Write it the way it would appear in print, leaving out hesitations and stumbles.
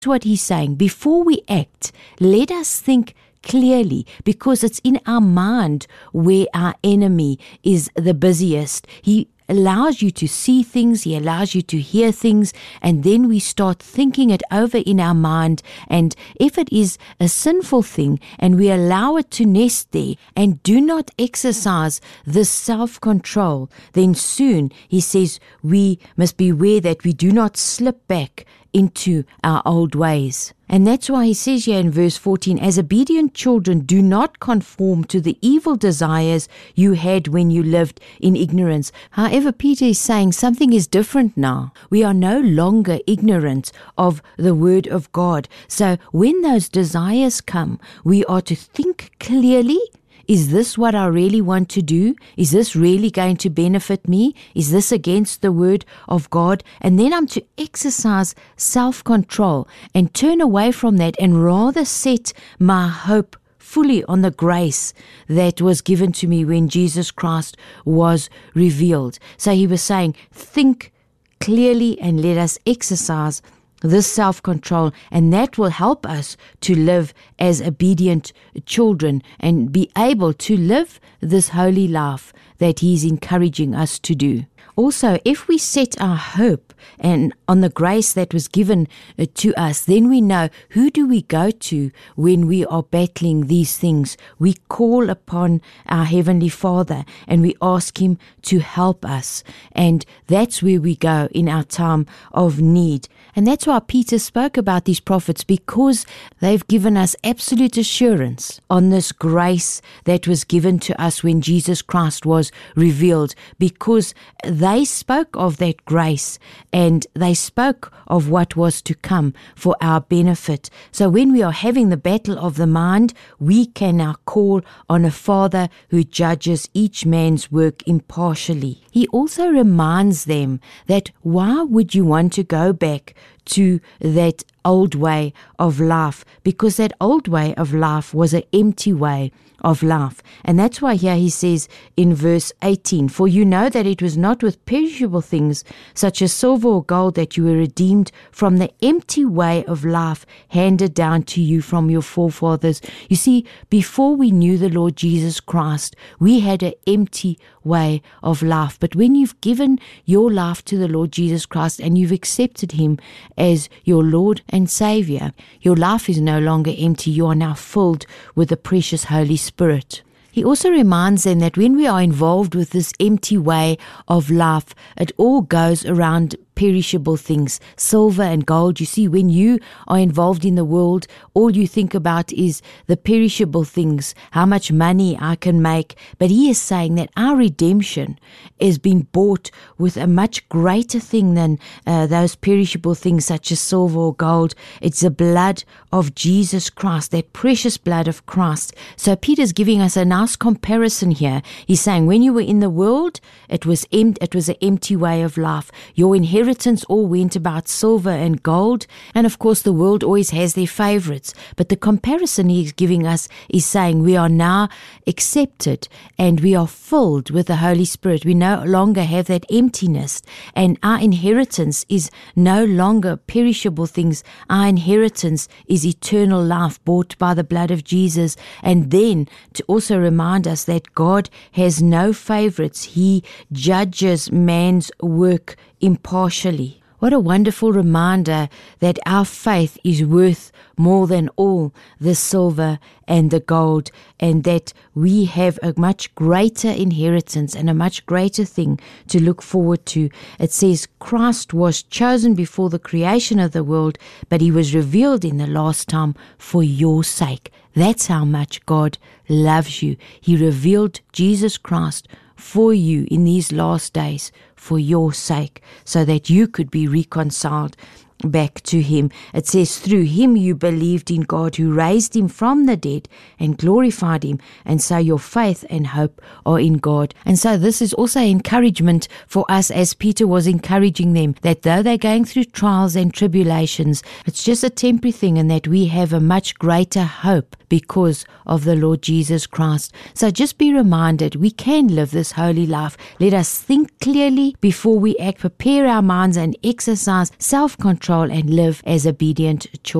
what he's saying. Before we act, let us think clearly, because it's in our mind where our enemy is the busiest. He allows you to see things, he allows you to hear things, and then we start thinking it over in our mind. And if it is a sinful thing and we allow it to nest there and do not exercise this self-control, then soon, he says, we must beware that we do not slip back into our old ways. And that's why he says here in verse 14, as obedient children, do not conform to the evil desires you had when you lived in ignorance. However, Peter is saying something is different now. We are no longer ignorant of the word of God. So when those desires come, we are to think clearly. Is this what I really want to do? Is this really going to benefit me? Is this against the word of God? And then I'm to exercise self-control and turn away from that and rather set my hope fully on the grace that was given to me when Jesus Christ was revealed. So he was saying, think clearly and let us exercise this self-control, and that will help us to live as obedient children and be able to live this holy life that he's encouraging us to do. Also, if we set our hope and on the grace that was given to us, then we know, who do we go to when we are battling these things? We call upon our Heavenly Father and we ask him to help us. And that's where we go in our time of need. And that's why Peter spoke about these prophets, because they've given us absolute assurance on this grace that was given to us when Jesus Christ was revealed, because they spoke of that grace and they spoke of what was to come for our benefit. So when we are having the battle of the mind, we can now call on a Father who judges each man's work impartially. He also reminds them that why would you want to go back to that old way of life? Because that old way of life was an empty way of life. And that's why here he says in verse 18, for you know that it was not with perishable things such as silver or gold that you were redeemed from the empty way of life handed down to you from your forefathers. You see, before we knew the Lord Jesus Christ, we had an empty way of life. But when you've given your life to the Lord Jesus Christ and you've accepted him as your Lord and Savior, your life is no longer empty. You are now filled with the precious Holy Spirit. He also reminds them that when we are involved with this empty way of life, it all goes around perishable things, silver and gold. You see, when you are involved in the world, all you think about is the perishable things, how much money I can make. But he is saying that our redemption has been bought with a much greater thing than those perishable things such as silver or gold. It's the blood of Jesus Christ, that precious blood of Christ. So Peter's giving us a nice comparison here. He's saying when you were in the world, it was an empty way of life. Your inheritance all went about silver and gold, and of course the world always has their favorites. But the comparison he's giving us is saying we are now accepted and we are filled with the Holy Spirit. We no longer have that emptiness, and our inheritance is no longer perishable things. Our inheritance is eternal life bought by the blood of Jesus. And then to also remind us that God has no favorites. He judges man's work impartially. What a wonderful reminder that our faith is worth more than all the silver and the gold, and that we have a much greater inheritance and a much greater thing to look forward to. It says Christ was chosen before the creation of the world, but he was revealed in the last time for your sake. That's how much God loves you. He revealed Jesus Christ for you in these last days for your sake, so that you could be reconciled back to him. It says, through him you believed in God who raised him from the dead and glorified him, and so your faith and hope are in God. And so this is also encouragement for us, as Peter was encouraging them, that though they're going through trials and tribulations, it's just a temporary thing, and that we have a much greater hope because of the Lord Jesus Christ. So just be reminded, we can live this holy life. Let us think clearly before we act, prepare our minds and exercise self-control control and live as obedient children.